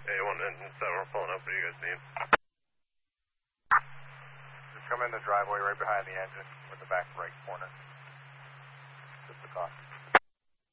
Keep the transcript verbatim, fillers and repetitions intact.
Hey, one and seven, we're pulling up. What do you guys need? Just come in the driveway right behind the engine with the back right corner. Just the caution.